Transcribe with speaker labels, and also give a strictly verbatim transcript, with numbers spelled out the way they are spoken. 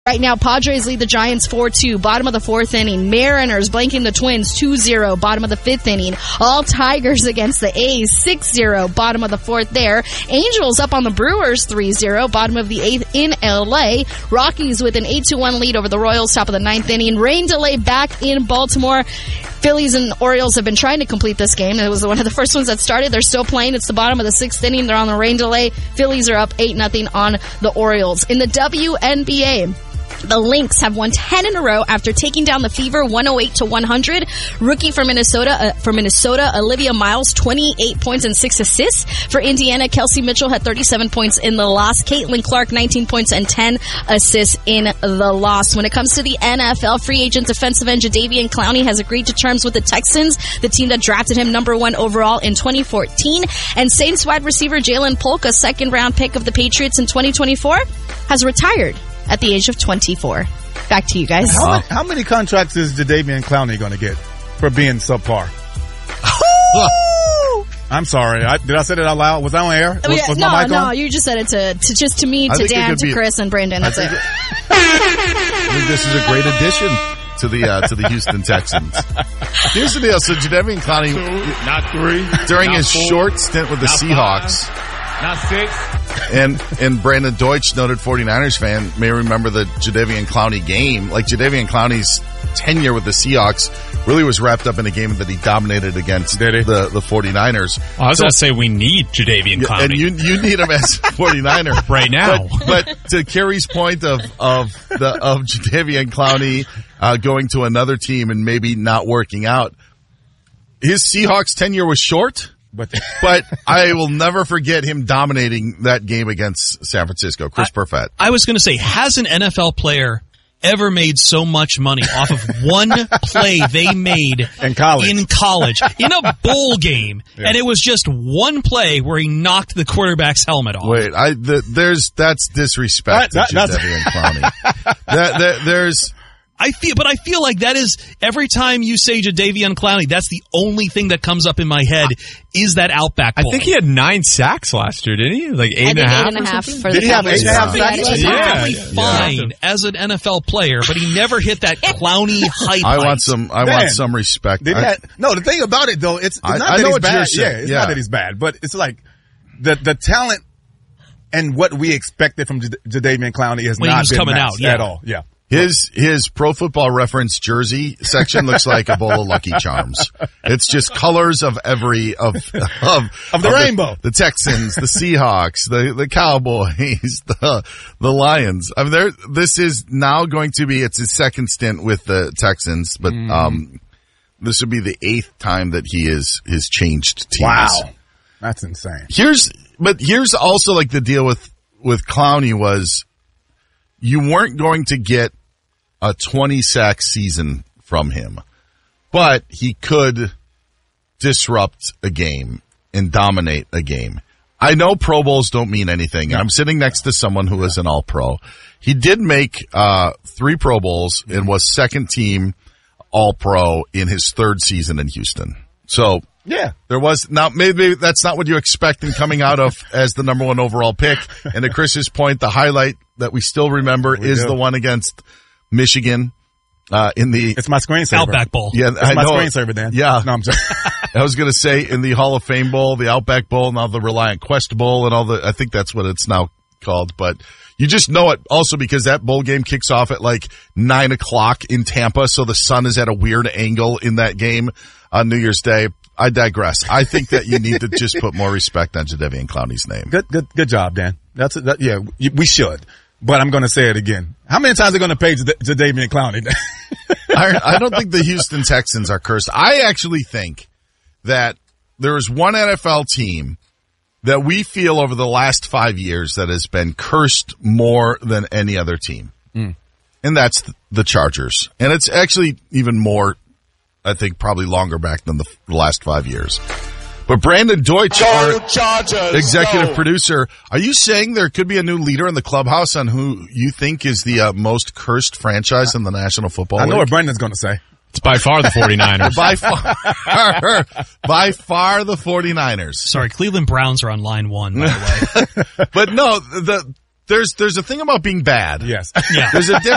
Speaker 1: Right now, Padres lead the Giants four two. Bottom of the fourth inning. Mariners blanking the Twins two zero. Bottom of the fifth inning. All Tigers against the A's six zero. Bottom of the fourth there. Angels up on the Brewers three zero. Bottom of the eighth in L A. Rockies with an eight to one lead over the Royals. Top of the ninth inning. Rain delay back in Baltimore. Phillies and Orioles have been trying to complete this game. It was one of the first ones that started. They're still playing. It's the bottom of the sixth inning. They're on the rain delay. Phillies are up eight nothing on the Orioles. In the W N B A, the Lynx have won ten in a row after taking down the Fever one oh eight to one hundred. Rookie for Minnesota, uh, for Minnesota, Olivia Miles, twenty-eight points and six assists. For Indiana, Kelsey Mitchell had thirty-seven points in the loss. Caitlin Clark, nineteen points and ten assists in the loss. When it comes to the N F L, free agent defensive end Jadeveon Clowney has agreed to terms with the Texans, the team that drafted him number one overall in twenty fourteen. And Saints wide receiver Jalen Polk, second round pick of the Patriots in twenty twenty-four, has retired at the age of twenty-four. Back to you guys.
Speaker 2: How, many, how many contracts is Jadeveon Clowney going to get for being subpar? I'm sorry. I, did I say that out loud? Was I on air? Was, was
Speaker 1: no,
Speaker 2: my mic
Speaker 1: no,
Speaker 2: on?
Speaker 1: you just said it to, to just to me,
Speaker 3: I
Speaker 1: to Dan, to
Speaker 3: be,
Speaker 1: Chris, and Brandon. That's it.
Speaker 3: it. I think this is a great addition to the uh, to the Houston Texans. Here's the deal. So Jadeveon Clowney,
Speaker 4: Two, not three,
Speaker 3: during
Speaker 4: not
Speaker 3: his
Speaker 4: four,
Speaker 3: short stint with the Seahawks,
Speaker 4: five, not six,
Speaker 3: and and Brandon Deutsch, noted forty-niners fan, may remember the Jadeveon Clowney game. Like Jadeveon Clowney's tenure with the Seahawks really was wrapped up in a game that he dominated against
Speaker 2: Did he?
Speaker 3: the the forty-niners.
Speaker 5: Oh, I was
Speaker 3: So-
Speaker 5: going to say we need Jadeveon Clowney.
Speaker 3: And you you need him as forty-niner
Speaker 5: Right now.
Speaker 3: But, but to Kerry's point of of the of Jadeveon Clowney uh, going to another team and maybe not working out, his Seahawks tenure was short.
Speaker 2: But,
Speaker 3: But I will never forget him dominating that game against San Francisco. Chris Perfett.
Speaker 5: I was going to say, has an N F L player ever made so much money off of one play they made
Speaker 2: In college.
Speaker 5: in college, in a bowl game,
Speaker 2: Yeah.
Speaker 5: and it was just one play where he knocked the quarterback's helmet off.
Speaker 3: Wait, I the, there's that's disrespect
Speaker 2: That-
Speaker 3: to
Speaker 2: that- that's-
Speaker 3: Jadeveon Clowney. that, that, there's.
Speaker 5: I feel, but I feel like that is every time you say Jadeveon Clowney, that's the only thing that comes up in my head is that Outback
Speaker 6: I
Speaker 5: Bowl.
Speaker 6: think he had nine sacks last year, didn't he? Like eight
Speaker 1: I
Speaker 6: and
Speaker 1: think
Speaker 6: a half.
Speaker 1: eight and a half
Speaker 6: or something?
Speaker 1: for
Speaker 2: Did
Speaker 1: the
Speaker 2: he have
Speaker 1: Cowboys.
Speaker 2: eight and a half
Speaker 1: Yeah,
Speaker 2: sacks?
Speaker 1: he
Speaker 5: He's
Speaker 1: did.
Speaker 5: perfectly
Speaker 6: Yeah.
Speaker 5: fine as an N F L player, but he never hit that Clowney hype.
Speaker 3: I want
Speaker 5: heights.
Speaker 3: some. I
Speaker 2: Dan,
Speaker 3: want some respect.
Speaker 2: Did he
Speaker 3: I-
Speaker 2: have, no, the thing about it though, it's, it's
Speaker 3: I-
Speaker 2: not
Speaker 3: I
Speaker 2: that
Speaker 3: know
Speaker 2: he's
Speaker 3: what you're
Speaker 2: bad.
Speaker 3: saying.
Speaker 2: Yeah, it's
Speaker 3: Yeah.
Speaker 2: not that he's bad, but it's like the the talent and what we expected from J- Jadeveon Clowney has
Speaker 5: When he
Speaker 2: not
Speaker 5: was
Speaker 2: been
Speaker 5: coming
Speaker 2: matched
Speaker 5: out, yeah.
Speaker 2: at all. Yeah.
Speaker 3: His his Pro Football Reference jersey section looks like a bowl of Lucky Charms. It's just colors of every of of,
Speaker 2: Of the rainbow.
Speaker 3: The, Texans, the Seahawks, the the Cowboys, the the Lions. I mean, there. This is now going to be it's his second stint with the Texans, but
Speaker 2: Mm.
Speaker 3: um, this would be the eighth time that he is has changed teams.
Speaker 2: Wow. That's insane.
Speaker 3: Here's but here's also like the deal with with Clowney was you weren't going to get a twenty sack season from him, but he could disrupt a game and dominate a game. I know Pro Bowls don't mean anything. I'm sitting next to someone who is an All-Pro. He did make uh three Pro Bowls and was second team All-Pro in his third season in Houston. So
Speaker 2: Yeah.
Speaker 3: there was now maybe that's not what you expect in coming out of as the number one overall pick. And to Chris's point, the highlight that we still remember
Speaker 2: We
Speaker 3: is
Speaker 2: do.
Speaker 3: the one against Michigan uh in the
Speaker 2: It's my screensaver.
Speaker 5: Outback Bowl.
Speaker 3: yeah
Speaker 2: It's
Speaker 3: I
Speaker 2: my
Speaker 3: know
Speaker 2: screensaver, Dan.
Speaker 3: yeah
Speaker 2: No, I'm sorry.
Speaker 3: I was gonna say in the Hall of Fame Bowl, the Outback Bowl, now the Reliant Quest Bowl, and all the I think that's what it's now called, but you just know it also because that bowl game kicks off at like nine o'clock in Tampa, so the sun is at a weird angle in that game on New Year's Day. I digress. I think that you need to just put more respect on Jadeveon Clowney's name.
Speaker 2: Good, good, good job, Dan. That's it. That, yeah, we should. But I'm going to say it again. How many times are going to pay Jada- Jadeveon Clowney?
Speaker 3: I, I don't think the Houston Texans are cursed. I actually think that there is one N F L team that we feel over the last five years that has been cursed more than any other team.
Speaker 2: Mm.
Speaker 3: And that's the Chargers. And it's actually even more, I think, probably longer back than the, the last five years. But Brandon Deutsch, our
Speaker 4: Chargers,
Speaker 3: executive
Speaker 4: go.
Speaker 3: producer, are you saying there could be a new leader in the clubhouse on who you think is the uh, most cursed franchise in the National Football
Speaker 2: I
Speaker 3: League?
Speaker 2: know what Brendan's going to say.
Speaker 6: It's by far the forty-niners.
Speaker 3: By far, by far the forty-niners.
Speaker 5: Sorry, Cleveland Browns are on line one, by the way.
Speaker 3: But no, the there's there's a thing about being bad.
Speaker 2: Yes.
Speaker 5: Yeah.
Speaker 3: There's a difference.